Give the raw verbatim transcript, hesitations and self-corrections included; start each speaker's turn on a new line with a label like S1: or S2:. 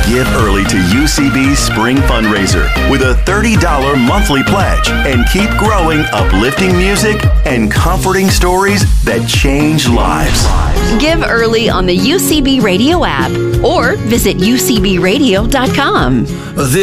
S1: Give early to U C B's Spring Fundraiser with a thirty dollars monthly pledge and keep growing uplifting music and comforting stories that change lives.
S2: Give early on the U C B Radio app or visit U C B radio dot com.